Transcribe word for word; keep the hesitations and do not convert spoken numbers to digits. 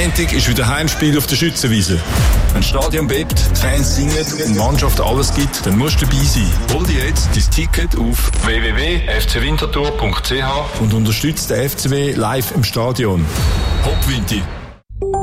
Montag ist wieder Heimspiel auf der Schützenwiese. Wenn das Stadion bebt, die Fans singen und die Mannschaft alles gibt, dann musst du dabei sein. Hol dir jetzt dein Ticket auf w w w punkt f c winterthur punkt c h und unterstütze den F C W live im Stadion. Hopp Winti!